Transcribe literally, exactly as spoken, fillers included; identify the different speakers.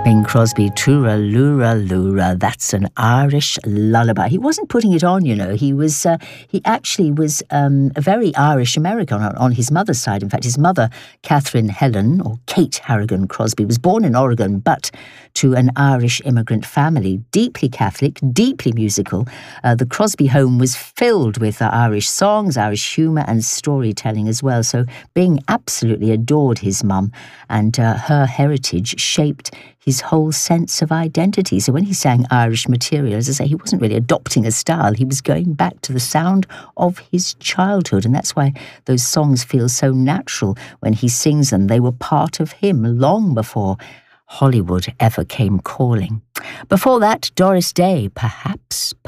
Speaker 1: Bing Crosby, Tura Lura Lura. That's an Irish lullaby. He wasn't putting it on, you know. He was, uh, he actually was um, a very Irish American on, on his mother's side. In fact, his mother, Catherine Helen, or Kate Harrigan Crosby, was born in Oregon, but to an Irish immigrant family, deeply Catholic, deeply musical. Uh, the Crosby home was filled with uh, Irish songs, Irish humour and storytelling as well. So Bing absolutely adored his mum, and uh, her heritage shaped his whole sense of identity. So when he sang Irish material, as I say, he wasn't really adopting a style. He was going back to the sound of his childhood, and that's why those songs feel so natural when he sings them. They were part of him long before Hollywood ever came calling. Before that, Doris Day, Perhaps,